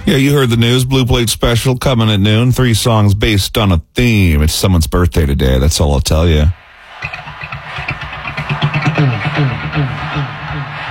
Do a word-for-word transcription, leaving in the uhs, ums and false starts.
Yeah, you heard the news. Blue Plate Special coming at noon. Three songs based on a theme. It's someone's birthday today. That's all I'll tell you.